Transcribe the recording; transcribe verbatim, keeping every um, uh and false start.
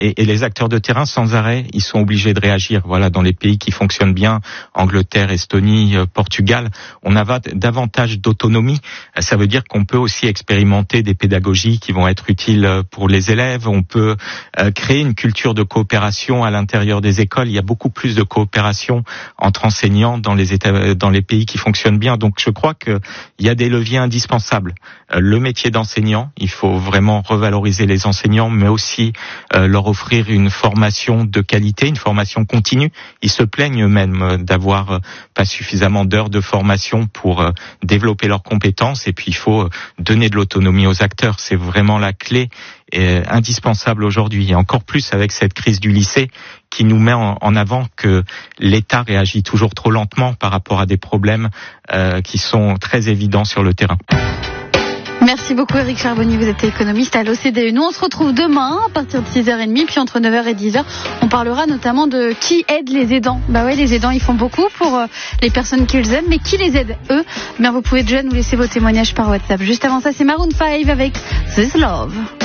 Et, et les acteurs de terrain, sans arrêt, ils sont obligés de réagir. Voilà, dans les pays qui fonctionnent bien, Angleterre, Estonie, euh, Portugal, on a davantage d'autonomie. Ça veut dire qu'on peut aussi expérimenter des pédagogies qui vont être utiles pour les élèves. On peut euh, créer une culture de coopération à l'intérieur des écoles. Il y a beaucoup plus de coopération entre enseignants dans les états, dans les pays qui fonctionnent bien. Donc, je crois que il y a des leviers indispensables. Euh, le métier d'enseignant, il faut vraiment revaloriser les enseignants, mais aussi euh, leur offrir une formation de qualité, une formation continue. Ils se plaignent eux-mêmes d'avoir euh, pas suffisamment d'heures de formation pour euh, développer leurs compétences. Et puis, il faut euh, donner de l'autonomie aux acteurs. C'est vraiment la clé euh, indispensable aujourd'hui. Et encore plus avec cette crise du lycée qui nous met en, en avant que l'État réagit toujours trop lentement par rapport à des problèmes euh, qui sont très évidents sur le terrain. Merci beaucoup Éric Charbonnier, vous êtes économiste à l'O C D E. Nous on se retrouve demain à partir de six heures trente, puis entre neuf heures et dix heures, on parlera notamment de qui aide les aidants. Bah ouais, les aidants ils font beaucoup pour euh, les personnes qu'ils aiment, mais qui les aide eux? Bien vous pouvez déjà nous laisser vos témoignages par WhatsApp. Juste avant ça, c'est Maroon five avec This Love.